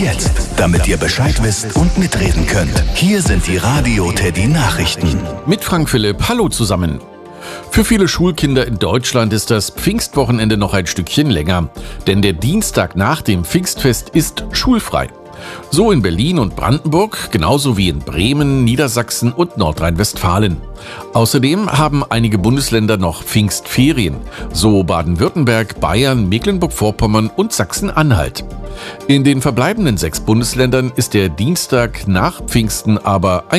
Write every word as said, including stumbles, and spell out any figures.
jetzt, damit ihr Bescheid wisst und mitreden könnt. Hier sind die Radio Teddy Nachrichten. Mit Frank Philipp, hallo zusammen. Für viele Schulkinder in Deutschland ist das Pfingstwochenende noch ein Stückchen länger, denn der Dienstag nach dem Pfingstfest ist schulfrei. So in Berlin und Brandenburg, genauso wie in Bremen, Niedersachsen und Nordrhein-Westfalen. Außerdem haben einige Bundesländer noch Pfingstferien, so Baden-Württemberg, Bayern, Mecklenburg-Vorpommern und Sachsen-Anhalt. In den verbleibenden sechs Bundesländern ist der Dienstag nach Pfingsten aber ein